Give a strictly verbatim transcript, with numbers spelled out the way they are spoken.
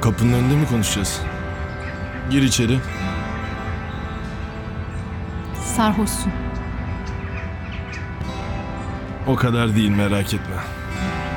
Kapının önünde mi konuşacağız? Gir içeri. Sarhoşsun. O kadar değil, merak etme.